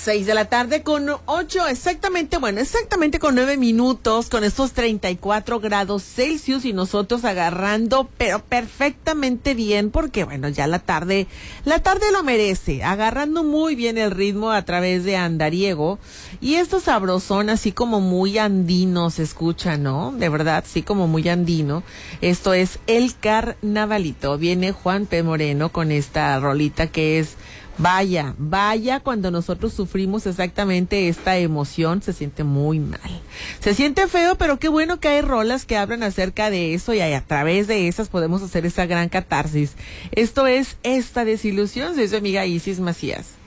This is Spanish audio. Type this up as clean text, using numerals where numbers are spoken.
6:08, exactamente con 9 minutos, con estos 34 grados Celsius y nosotros agarrando, pero perfectamente bien, porque ya la tarde lo merece, agarrando muy bien el ritmo a través de Andariego, y esto sabrosón, así como muy andino se escucha, ¿no? De verdad, sí, como muy andino. Esto es El Carnavalito. Viene Juan P. Moreno con esta rolita que es Vaya, cuando nosotros sufrimos exactamente esta emoción, se siente muy mal. Se siente feo, pero qué bueno que hay rolas que hablan acerca de eso y a través de esas podemos hacer esa gran catarsis. Esto es Esta Desilusión. Soy su amiga Isis Macías.